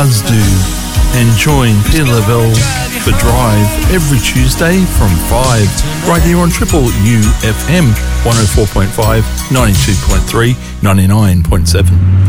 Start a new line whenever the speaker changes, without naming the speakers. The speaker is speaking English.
Buzz do. And join Peter Lavelle for Drive every Tuesday from 5 right here on Triple UFM 104.5, 92.3, 99.7.